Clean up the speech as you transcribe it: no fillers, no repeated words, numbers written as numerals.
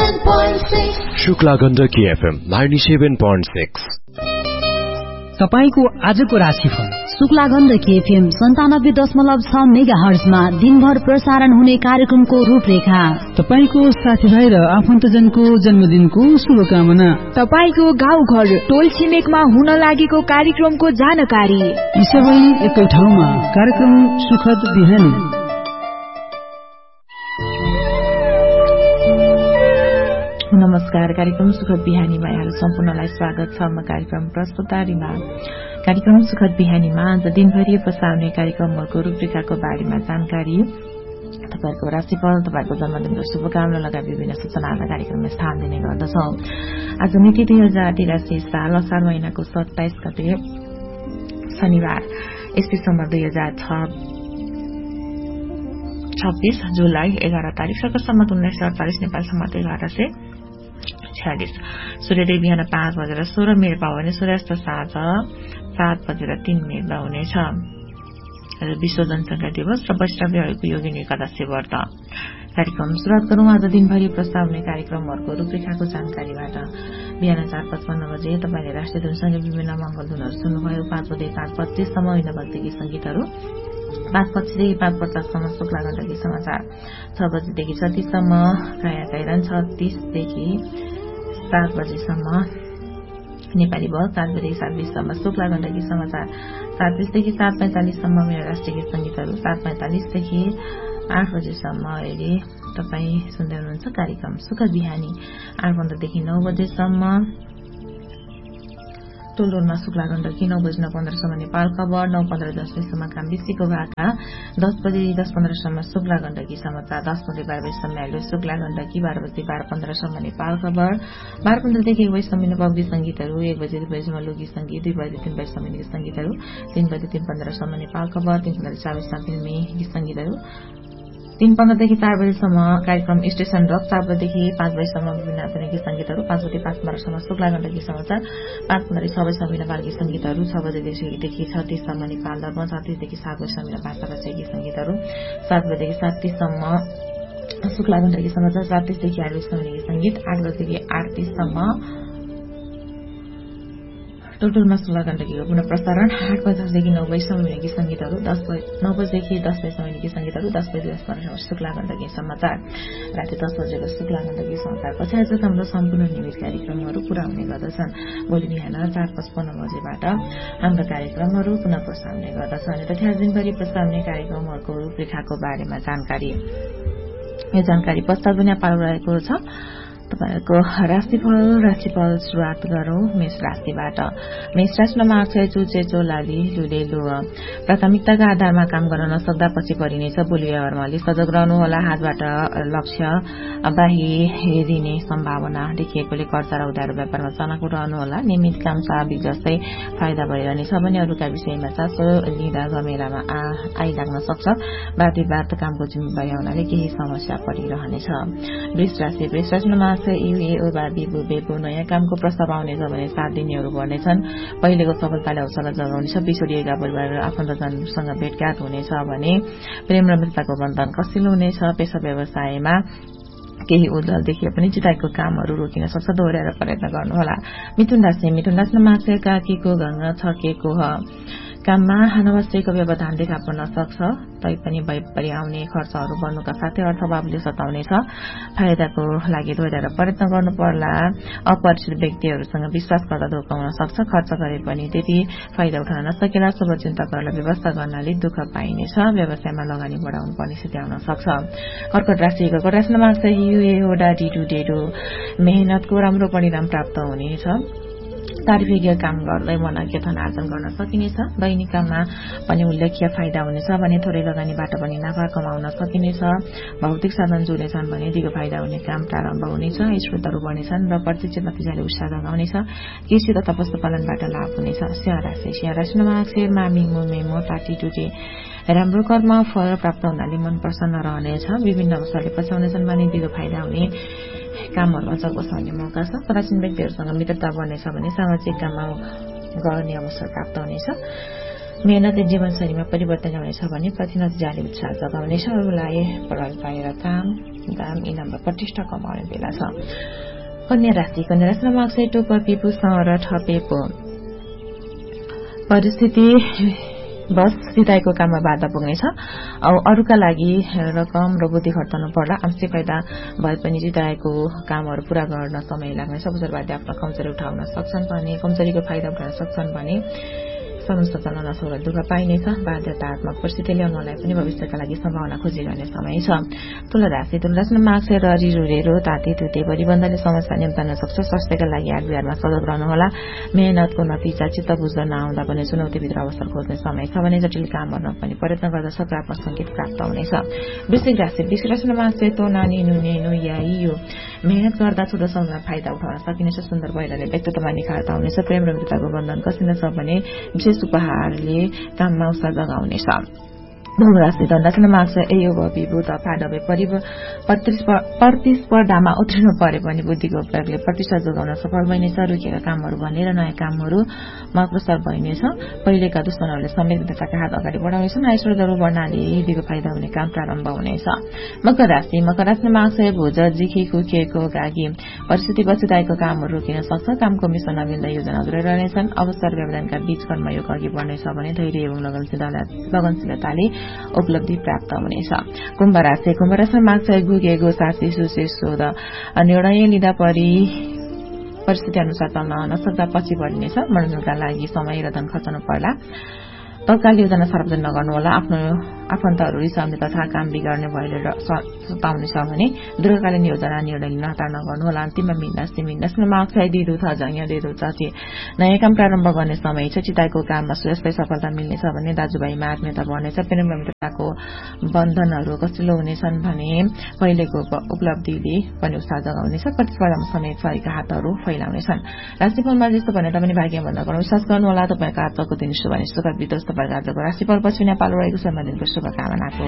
Shukla Gandaki FM 97.6। तपाईको आजको राशिफल। शुक्ला गण्डकी FM 97.6 मेगाहर्जमा दिनभर प्रसारण हुने कार्यक्रमको रूपरेखा। तपाईको साथीभाइ र आफन्तजनको जन्मदिनको शुभकामना। तपाईको गाउँ घर टोल छिमेकमा हुन लागेको कार्यक्रमको जानकारी। यी सबै एकै ठाउँमा कार्यक्रम सुखद बिहानी। नमस्कार, कार्यक्रम सुखद बिहानीमा यहाँहरू सम्पूर्णलाई स्वागत छ। म कार्यक्रम प्रस्तुता रिमा। कार्यक्रम सुखद बिहानीमा आज दिनभरि प्रसारण कार्यक्रमहरूको रूपरेखाको बारेमा जानकारी, तपाईको राशिफल, तपाईको जन्मदिनको शुभकामना लगायत विभिन्न सूचनाहरूलाई कार्यक्रममा स्थान दिने गर्दछौ। आज मिति 2083 साल असार महिनाको 27 गते शनिबार, डिसेम्बर 2026, जुलाई 11 तारिक, शक सम्मत 1948, नेपाल सम्मत 1146। सूर्योदय बिहान 5:16 पाउने, सूर्यास्त साँझ 7:03 हुनेछ। विश्व जनसंख्या दिवस र वैष्णवहरूको योगिनी एकादशी व्रत। कार्यक्रम सुरुवात गरौं आज दिनभरि प्रस्ताव हुने कार्यक्रमहरूको रूपरेखाको जानकारीबाट। बिहान 4:55 बजे तपाईले राष्ट्रिय धुनसँगै विभिन्न मंगल धुनहरू सुन्नुभयो। 5:05 5:25 होइन भक्तिगीत संगीतहरू, 5:25 देखि 5:50 सम्म शुक्ला गण्डकी समाचार, 6 बजेदेखि 36 सम्म काया काइरान, 6:30 देखि 7 बजेसम्म नेपाली बस, 7 बजेदेखि 7:20 सम्म शुक्ला गण्डकी समाचार, 7:20 देखि 7:45 सम्म मेरो राष्ट्रिय गीत संगीतहरू, 7:45 देखि 8 बजेसम्म अहिले तपाई सुन्दै हुनुहुन्छ कार्यक्रम सुखद बिहानी। 8:15 देखि 9 बजेसम्म टोलरोडमा शुक्ला गण्डकी, 9 बजे 9:15 सम्म नेपाल खबर, 9:15 10 बजेसम्म काम बिसीको भाका, 10 बजे 10:15 सम्म शुक्ला गण्डकी समाचार, 10 बजे 12 बजेसम्म अहिले शुक्ला गण्डकी, 12 बजे 12:15 सम्म नेपाल खबर, 12:15 देखि 1 बजेसम्म पब्लिक संगीतहरू, 1 बजे 2 बजेसम्म लोकगीत संगीत, 2 बजे 3 बजेसम्म गीत संगीतहरू, 3 बजे 3:15 सम्म नेपाल खबर, 3:40 बजेसम्म फिल्मी गीत संगीतहरू, 3:15 देखि 4 बजेसम्म कार्यक्रम स्टेशन रक, 4 बजेदेखि 5 बजेसम्म विभिन्न आधुनिक गीत संगीतहरू, 5 बजे 5:15 सम्म शुक्ला गण्डकी समाचार, 5:15 6 बजेसम्म नेपाल गीत संगीतहरू, 6 बजेदेखि 36 सम्म नेपाल दर्पण, 37 देखि 7 बजेसम्म भाषा भाषी गीत संगीतहरू, 7 बजेदेखि 7:30 सम्म शुक्ला गण्डकी समाचार, 7:30 देखि 8 बजेसम्म गीत संगीत, 8 बजेदेखि 8:30 सम्म टोटलमा शुक्ला गण्डकीको पुनः प्रसारण, 8:50 देखि 9 बजेसम्म गीत संगीतहरू, 9 बजेदेखि 10 बजेसम्म गीत संगीतहरू, 10 बजे 10:15 शुक्ला गण्डकी समाचार, राति 10 बजेको शुक्ला गण्डकी समाचारपछि आज हाम्रो सम्पूर्ण नियमित कार्यक्रमहरू पूरा हुने गर्दछन्। भोलि बिहान 4:55 बजेबाट हाम्रो कार्यक्रमहरू पुनः प्रसारण हुने गर्दछ। अनि तथा दिनभरि प्रसारण हुने कार्यक्रमहरूको रूपरेखाको बारेमा जानकारी, यो जानकारी पश्चात पनि पालो रहेको छ। तपाईको राशिफल सुरुवात गरौं मेष राशिबाट। मेष राशिमा मार्क्स चुचे चोलाली लुले लु। प्राथमिकताका आधारमा काम गर्न नसक्दा पछि परिनेछ। बोली व्यवहारमा अलि सजग रहनुहोला। हातबाट लक्ष्य बाहिरिने सम्भावना देखिएकोले कर्जा र उधारो व्यापारमा चनाखो रहनुहोला। नियमित काम स्वाभाविक जस्तै फाइदा भइरहनेछ भने अरूका विषयमा चासो लिँदा झमेलामा आइलाग्न सक्छ। वाद कामको जिम्मेवारी हुनाले केही समस्या परिरहनेछ। वृष राशिमा युएओ बाबी बुबेको नयाँ कामको प्रस्ताव आउनेछ भने 7 दिनहरू बढ्नेछन्। पहिलेको सफलताले हौसला जगाउनेछ। बिछोडिएका परिवार र आफन्तजनसँग भेटघाट हुनेछ भने प्रेम र मित्रताको बन्धन कसिलो हुनेछ। पेशा व्यवसायमा केही उज्जवल देखिए पनि चिताएको कामहरू रोकिन सक्छ। दोहोर्याएर प्रयत्न गर्नुहोला। मिथुन राशिमा मार्क्स काकीको गंगा छकेको ह। काममा अनावश्यक व्यवधान देखा पर्न सक्छ। तैपनि भइपरि आउने खर्चहरू बढ्नुका साथै अर्थभावले सताउनेछ। फाइदाको लागि दोहोर्याएर प्रयत्न गर्नु पर्ला। अपरिचित व्यक्तिहरूसँग विश्वास गर्दा धोका हुन सक्छ। खर्च गरे पनि त्यति फाइदा उठाउन नसकेला शुभचिन्तकहरूलाई व्यवस्था गर्नाले दुःख पाइनेछ। व्यवसायमा लगानी बढाउनु पर्ने स्थिति आउन सक्छ। कर्कट राशिमा मार्क्स युएओडा डिडु डेडो मेहनतको राम्रो परिणाम प्राप्त हुनेछ। तारिफीय काम गर्दै मनोज्ञता आर्जन गर्न सकिनेछ। दैनिक काममा पनि उल्लेख्य फाइदा हुनेछ भने थोरै लगानीबाट पनि नाफा कमाउन सकिनेछ। भौतिक साधन जोड्नेछन् भने दिगो फाइदा हुने काम प्रारम्भ हुनेछ। स्रोतहरू बढ्नेछन् र प्रत्यक्ष नतिजाले उत्साह जगाउनेछ। कृषि तथा पशुपालनबाट लाभ हुनेछ। सिंह राशिमा मामी मेमो टाटी टुटी राम्रो कर्म फल प्राप्त हुनाले मन प्रसन्न रहनेछ। विभिन्न अवसरले पछाउनेछन् भने दिगो फाइदा हुने कामहरू अझ बसाउने मौका छ। प्राचीन व्यक्तिहरूसँग मित्रता बढ्नेछ भने सामाजिक काममा गर्ने अवसर प्राप्त हुनेछ। मेहनती जीवनशैलीमा परिवर्तन ल्याउनेछ भने प्रति नतिजाले उत्साह जगाउनेछ। अरूलाई प्रभाव पाएर काम दाम इनाम र प्रतिष्ठा कमाउने बेला छ। कन्या राशिमा मार्क्सै टोप पिपु र ठपेको परिस्थिति बस सिधाइको काममा बाधा पुग्नेछ। अरूका लागि रकम र बुद्धि खर्चनु पर्ला। आंशिक फाइदा भए पनि जिताएको कामहरू पूरा गर्न समय लाग्नेछ। अवसरवादी आफ्नो कमजोरी उठाउन सक्छन् भने कमजोरीको फाइदा उठाउन सक्छन् भने समस्या चलाउन सौरा दुःख पाइनेछ। बाध्यतात्मक परिस्थिति ल्याउनलाई पनि भविष्यका लागि सम्भावना खोजिरहने समय छ। तुला राशिमा मार्क्स र रिरुरेरो ताते तुते परिबन्धले समस्या निम्ताउन सक्छ। स्वास्थ्यका लागि आग बिहारमा सजग रहनुहोला। मेहनतको नतिजा चित्त बुझ्न नआउँदा पनि चुनौतीभित्र अवसर खोज्ने समय छ भने जटिल कामहरूमा पनि प्रयत्न गर्दा सकारात्मक संकेत प्राप्त हुनेछ। वृश्चिक राशिमा मार्क्स तो नानी नुने नुयाइयो मेहनत गर्दा छोटो समयमा फाइदा उठाउन सकिनेछ। सुन्दर भइरहने व्यक्तित्वमा निखारता हुनेछ। प्रेम र मित्रताको बन्धन कसिन छ भने विशेष उपहारले काममा उत्साह जगाउनेछ। धनुराशिमा मार्क्स एयो विभूत फाडवे प्रतिस्पर्धामा उत्रिनु परे पनि बुद्धिको प्रयोगले प्रतिष्ठा जोगाउन सफल बनिनेछ। रुकेका कामहरू भनेर नयाँ कामहरूमा अग्रसर बनिनेछ। पहिलेका दुश्मनहरूले समेत नेताका हात अगाडि बढाउनेछन्। आयस्रोतहरू बढ्नाले दिगो फाइदा हुने काम प्रारम्भ हुनेछ। मकर राशिमा मार्क्स भोज जिखी कुखिएको गागी परिस्थिति बचिरहेको कामहरू रोकिन सक्छ। कामको मिशन नमिल्दा योजना अधुरै रहनेछन्। अवसर व्यवधानका बीच कर्मयोग अघि बढ्नेछ भने धैर्य एवं लगनशीलताले उपलब्धि प्राप्त हुनेछ। कुम्भ राशिमा मार्क्स गुगेगो साथी सुशेषोद निर्णय लिँदा परिस्थिति अनुसार चल्न नसक्दा पछि बढ्नेछ। मनोरञ्जनका लागि समय र धन खर्चनु पर्ला। तत्काल योजना सार्वजनिक नगर्नुहोला। आफ्नो आफन्तहरू रिसाउने तथा काम बिगार्ने भएर सताउनेछ भने दीर्घकालीन योजना निर्णय लिन हतार नगर्नुहोला। अन्तिममा मिन्दासमा मार्क्स दिदो थ जङ्ग दिदो चाची नयाँ काम प्रारम्भ गर्ने समय छ। चिताएको काममा सुरक्षित सफलता मिल्नेछ भने दाजुभाइमा आत्मीयता बढ्नेछ। प्रेम मित्रताको बन्धनहरू कसिलो हुनेछन् भने पहिलेको उपलब्धिले पनि उत्साह जगाउनेछ। प्रतिस्पर्धामा समेत सरीका हातहरू फैलाउनेछन्। राशिफलमा जस्तो भने पनि भाग्य भन्दा गर्न विश्वास गर्नुहोला। तपाईँको आजको दिन शुभ अनि सुखद बितोस्। तपाईँको आजको राशिफल पछि नेपाल रहेको सम्बन्धित शुभकामनाको